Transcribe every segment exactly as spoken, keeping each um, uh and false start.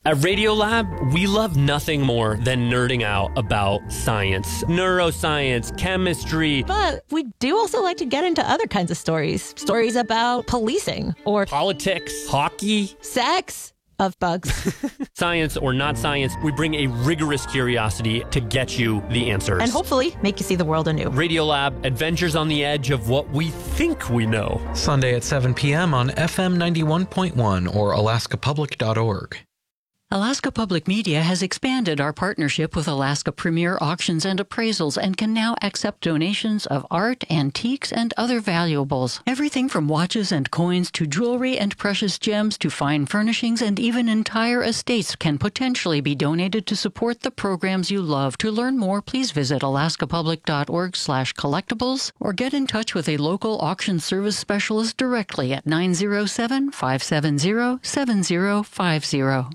At Radiolab, we love nothing more than nerding out about science, neuroscience, chemistry. But we do also like to get into other kinds of stories. Stories about policing or politics, hockey, sex. Of bugs. Science or not science, we bring a rigorous curiosity to get you the answers. And hopefully make you see the world anew. Radiolab, adventures on the edge of what we think we know. Sunday at seven p.m. on F M ninety-one point one or alaska public dot org. Alaska Public Media has expanded our partnership with Alaska Premier Auctions and Appraisals and can now accept donations of art, antiques, and other valuables. Everything from watches and coins to jewelry and precious gems to fine furnishings and even entire estates can potentially be donated to support the programs you love. To learn more, please visit alaska public dot org slash collectibles or get in touch with a local auction service specialist directly at nine zero seven, five seven zero, seven zero five zero.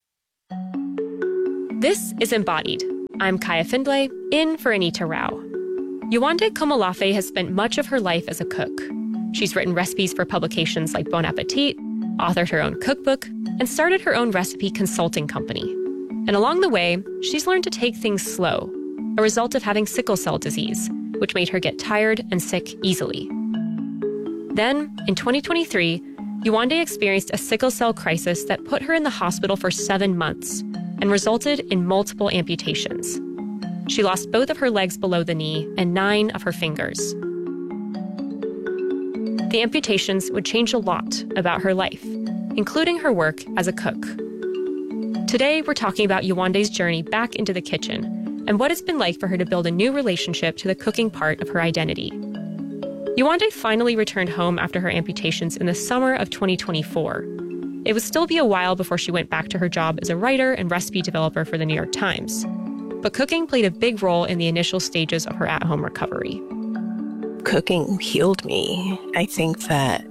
This is Embodied. I'm Kaya Findlay, in for Anita Rao. Yewande Komolafe has spent much of her life as a cook. She's written recipes for publications like Bon Appetit, authored her own cookbook, and started her own recipe consulting company. And along the way, she's learned to take things slow, a result of having sickle cell disease, which made her get tired and sick easily. Then, in twenty twenty-three, Yewande experienced a sickle cell crisis that put her in the hospital for seven months and resulted in multiple amputations. She lost both of her legs below the knee and nine of her fingers. The amputations would change a lot about her life, including her work as a cook. Today, we're talking about Yewande's journey back into the kitchen and what it's been like for her to build a new relationship to the cooking part of her identity. Yewande finally returned home after her amputations in the summer of twenty twenty-four. It would still be a while before she went back to her job as a writer and recipe developer for the New York Times. But cooking played a big role in the initial stages of her at-home recovery. Cooking healed me. I think that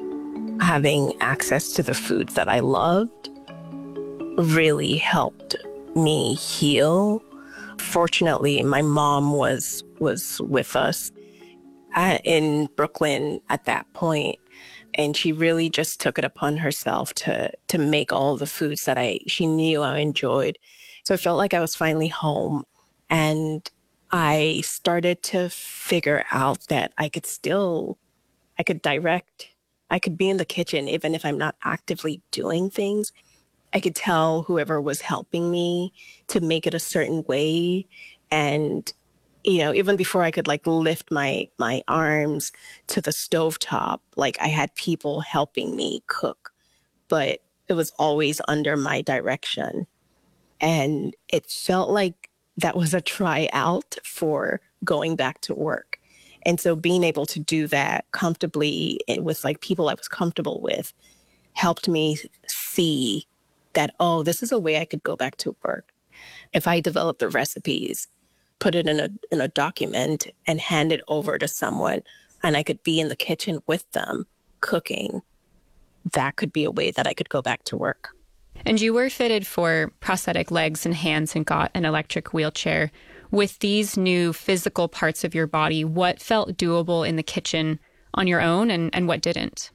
having access to the foods that I loved really helped me heal. Fortunately, my mom was was with us at, in Brooklyn at that point, and she really just took it upon herself to to make all the foods that I she knew I enjoyed. So I felt like I was finally home, and I started to figure out that I could still, I could direct, I could be in the kitchen even if I'm not actively doing things. I could tell whoever was helping me to make it a certain way. And, you know, even before I could like lift my my arms to the stovetop, like I had people helping me cook, but it was always under my direction. And it felt like that was a tryout for going back to work. And so being able to do that comfortably with like people I was comfortable with helped me see that, oh, this is a way I could go back to work. If I developed the recipes, put it in a in a document and hand it over to someone, and I could be in the kitchen with them cooking, that could be a way that I could go back to work. And you were fitted for prosthetic legs and hands and got an electric wheelchair. With these new physical parts of your body, what felt doable in the kitchen on your own and, and what didn't?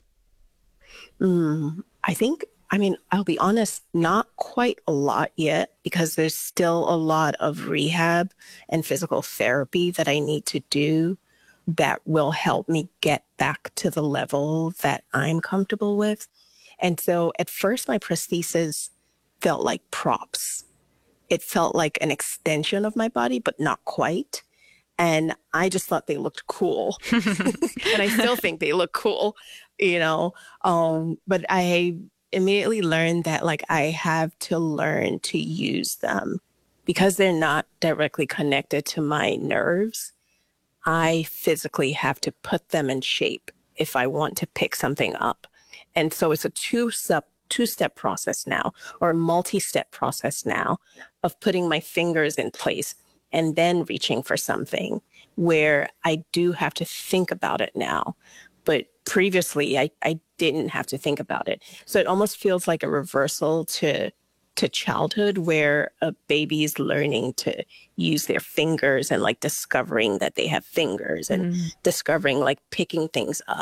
Mm, I think, I mean, I'll be honest, not quite a lot yet, because there's still a lot of rehab and physical therapy that I need to do that will help me get back to the level that I'm comfortable with. And so at first, my prosthesis felt like props. It felt like an extension of my body, but not quite. And I just thought they looked cool. And I still think they look cool, you know. Um, but I immediately learned that like I have to learn to use them because they're not directly connected to my nerves. I physically have to put them in shape if I want to pick something up. And so it's a two-step two-step process now, or a multi-step process now, of putting my fingers in place and then reaching for something, where I do have to think about it now. But previously, I, I didn't have to think about it. So it almost feels like a reversal to to childhood, where a baby is learning to use their fingers and like discovering that they have fingers and mm. discovering like picking things up.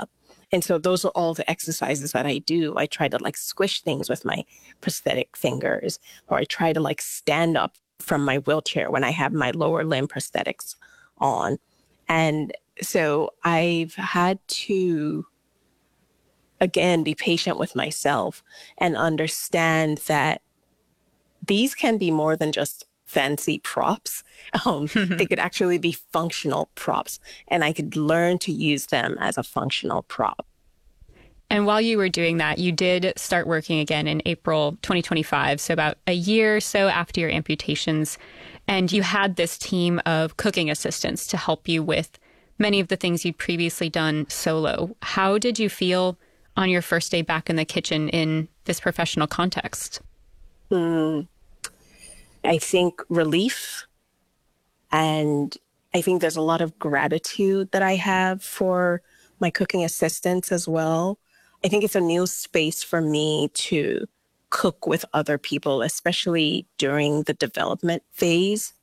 And so those are all the exercises that I do. I try to like squish things with my prosthetic fingers, or I try to like stand up from my wheelchair when I have my lower limb prosthetics on. And so I've had to, again, be patient with myself and understand that these can be more than just fancy props. Um, they could actually be functional props, and I could learn to use them as a functional prop. And while you were doing that, you did start working again in April twenty twenty-five, so about a year or so after your amputations. And you had this team of cooking assistants to help you with many of the things you'd previously done solo. How did you feel on your first day back in the kitchen in this professional context? Mm, I think relief. And I think there's a lot of gratitude that I have for my cooking assistants as well. I think it's a new space for me to cook with other people, especially during the development phase.